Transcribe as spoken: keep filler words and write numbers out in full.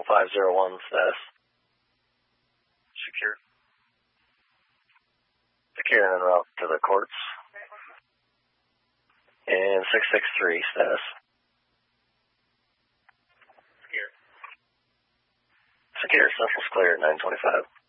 five zero one status. Secure. Secure and en route to the courts. And six six three status. Secure. Secure, Central's clear at nine twenty-five.